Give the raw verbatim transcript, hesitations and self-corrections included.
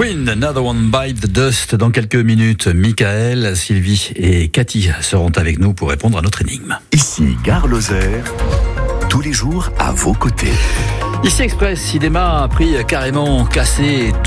Queen, Another One Bite the Dust. Dans quelques minutes, Michael, Sylvie et Cathy seront avec nous pour répondre à notre énigme. Ici, Gare Lozère, tous les jours à vos côtés. Ici Express, Idema a pris carrément cassé